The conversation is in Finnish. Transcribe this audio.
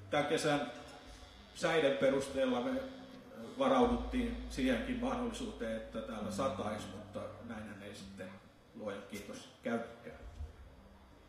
tämän kesän säiden perusteella me varauduttiin siihenkin mahdollisuuteen, että täällä sataisi, mutta näinhän ei sitten, luojan kiitos, käy.